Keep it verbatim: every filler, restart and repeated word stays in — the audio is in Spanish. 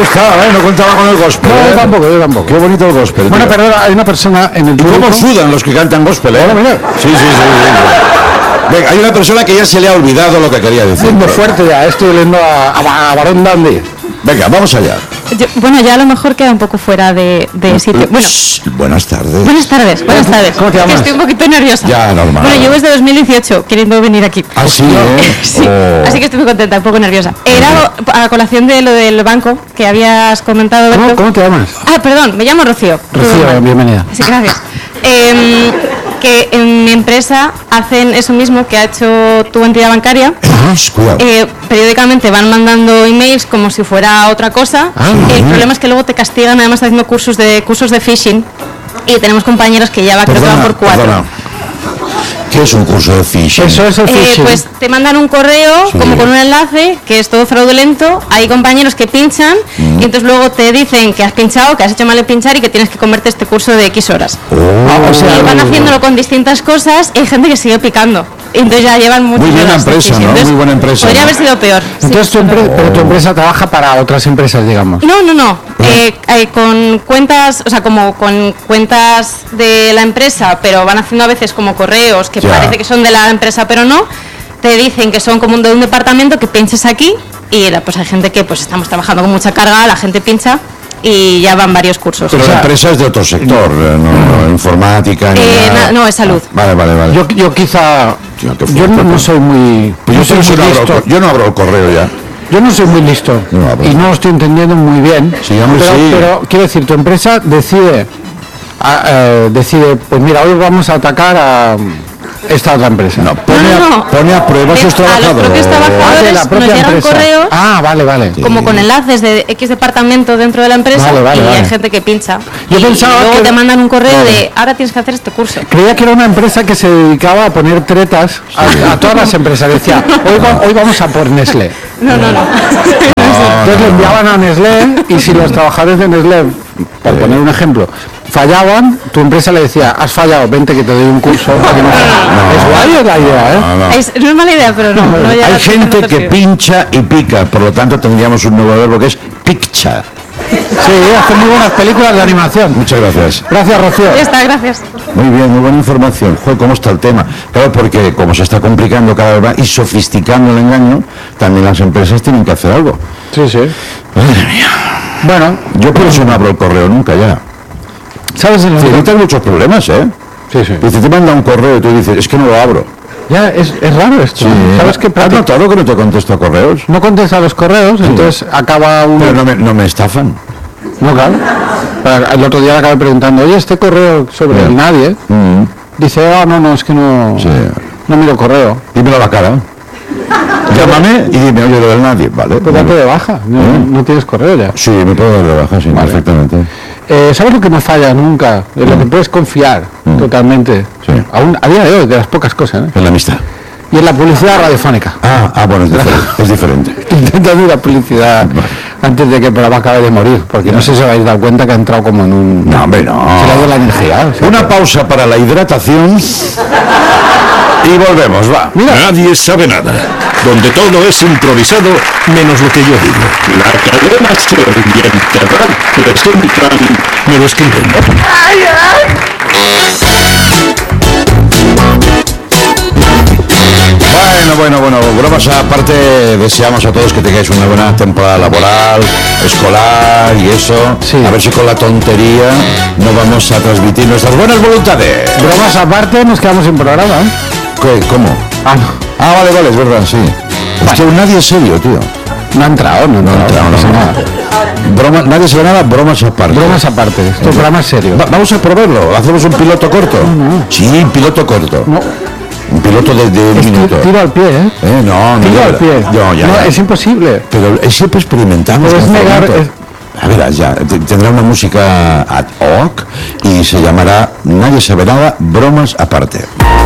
gustaba, ¿eh? No contaba con el gospel. No, ¿eh? yo tampoco, yo tampoco. Qué bonito el gospel. Bueno, tío. pero hay una persona en el ¿Y público... cómo sudan los que cantan gospel, eh? Bueno, mira. Sí, sí, sí, sí. Venga, hay una persona que ya se le ha olvidado lo que quería decir. Siendo fuerte ya, estoy oliendo a, a, a Barón Dandy. Venga, vamos allá. Yo, bueno, ya a lo mejor queda un poco fuera de, de sitio. Bueno, Shh, buenas tardes. buenas tardes, buenas tardes. ¿Cómo te llamas? Es que estoy un poquito nerviosa. Ya, normal. Bueno, llevo desde dos mil dieciocho queriendo venir aquí. Ah, sí, ¿eh? Sí, Oh. así que estoy muy contenta, un poco nerviosa. Era a colación de lo del banco que habías comentado. ¿Cómo, Berto. ¿Cómo te llamas? Ah, perdón, me llamo Rocío. Rocío, bienvenida. Sí, gracias. Eh, que en mi empresa hacen eso mismo que ha hecho tu entidad bancaria. Shh, cuidado. Eh, periódicamente van mandando emails como si fuera otra cosa. Ah, el bien. problema es que luego te castigan además haciendo cursos de cursos de phishing y tenemos compañeros que ya va, creo que van por cuatro. perdona. ¿Qué es un curso de phishing? Eso es el Eh, phishing. pues te mandan un correo Sí. como con un enlace que es todo fraudulento, hay compañeros que pinchan Mm. y entonces luego te dicen que has pinchado, que has hecho mal en pinchar y que tienes que comerte este curso de X horas. Oh. Ah, o sea, Y van haciéndolo con distintas cosas y hay gente que sigue picando. Entonces ya llevan muchas Muy buena horas de empresa, phishing. ¿no? Entonces, Muy buena empresa, Podría ¿no? haber sido peor. sí. Entonces tu empre- pero tu empresa trabaja para otras empresas, digamos. No, no, no. Eh, eh, con cuentas, o sea, como con cuentas de la empresa, pero van haciendo a veces como correos que Ya. parece que son de la empresa, pero no. Te dicen que son como de un departamento que pinches aquí y la- pues hay gente que pues estamos trabajando con mucha carga, la gente pincha y ya van varios cursos. Pero O sea, la empresa es de otro sector, eh, no, no, informática. ni Eh, nada. na- no, es salud. Vale, vale, vale. Yo, yo quizá... Tío, qué Yo fuerte, no, no pues. soy muy... Pues no yo, soy sí muy no abro, listo. yo no abro el correo ya. Yo no soy muy listo No, pues. y no lo estoy entendiendo muy bien. Sí, hombre, pero, sí. pero quiero decir, tu empresa decide, a- eh, decide, pues mira, hoy vamos a atacar a esta otra empresa. No, pone, No, no, no. A, pone a prueba a sus Es a los trabajadores. propios trabajadores. Ah, de la nos propia llegan empresa. correos. Ah, vale, vale. como con enlaces de X departamento dentro de la empresa Vale, vale, y vale. hay gente que pincha. Yo y, pensaba y luego que- te mandan un correo Vale. de ahora tienes que hacer este curso. Creía que era una empresa que se dedicaba a poner tretas a, a todas las empresas. Decía, hoy, va- hoy vamos a por Nestlé. No, no, no. Entonces le enviaban a Nestlé y si los trabajadores de Nestlé, por poner un ejemplo, fallaban, tu empresa le decía, has fallado, vente que te doy un curso. para que no- Es guay la idea, ¿eh? No, no. Es, no es mala idea, pero no. no llega Hay a ser gente tan que efectivo. pincha y pica, por lo tanto tendríamos un nuevo verbo que es piccha. Sí, hacen muy buenas películas de animación. Muchas gracias. Gracias, Rocío. Ya está, gracias. Muy bien, muy buena información. Joder, ¿cómo está el tema? Claro, porque como se está complicando cada vez más y sofisticando el engaño, también las empresas tienen que hacer algo. Sí, sí. Madre mía. Bueno, Yo por eso no abro el correo nunca ya. ¿sabes en lo Sí, que- no tengo muchos problemas, ¿eh? Sí, sí. Dice, te manda un correo y tú dices, es que no lo abro. Ya, es, es raro esto. ¿Sabes qué? ¿Has notado que no te contesto a correos? No contesta los correos, entonces acaba uno... Pero no me, no me estafan. No, claro. Pero el otro día le acabé preguntando, oye, este correo sobre Sí. el nadie, Mm, dice, ah, no, no, es que no, Sí. no miro correo. dímelo a la cara. Llámame y dime, oye, lo del nadie, ¿vale? Pues date de baja, no, ¿Eh? no tienes correo ya. Sí, me puedo dar de baja, sí, Vale. perfectamente. Eh, ¿Sabes lo que no falla nunca? En lo que puedes confiar Mm. totalmente. Sí. Aún, a día de hoy, de las pocas cosas, ¿eh? En la amistad. Y en la publicidad radiofónica. Ah, ah bueno, es diferente. Es diferente. Intenta hacer la publicidad antes de que el programa acabe de morir, porque no sé si os habéis dado cuenta que ha entrado como en un... No, hombre, no. Se le ha ido la energía. o sea, Una pausa para la hidratación y volvemos, va. Nadie sabe nada. Donde todo es improvisado, menos lo que yo digo. La cadena Ser y el Terrat presentan Me lo escriben. Bueno, bueno, bueno, bromas aparte, deseamos a todos que tengáis una buena temporada laboral, escolar y eso. Sí. A ver si con la tontería no vamos a transmitir nuestras buenas voluntades. Bromas aparte, nos quedamos sin programa, ¿eh? ¿Qué? ¿Cómo? Ah, no. Ah, vale, vale, es verdad, sí. Hostia, nadie es serio, tío. No ha entrado, no, no, No, no, no, pasa no. nada. Broma, nadie se ve nada, bromas aparte. Bromas aparte, esto es programa serio. Va- vamos a probarlo, hacemos un piloto corto. Sí, piloto corto. No, Un piloto de, de un es minuto. ti- tiro al pie, ¿eh? Eh, no, no. Tiro ya- al pie. No, ya, No, ya. es imposible. Pero es siempre experimentamos. Pero es con negar- formato. es- A ver, ya, te- tendrá una música ad hoc y se llamará Nadie sabe nada, bromas aparte.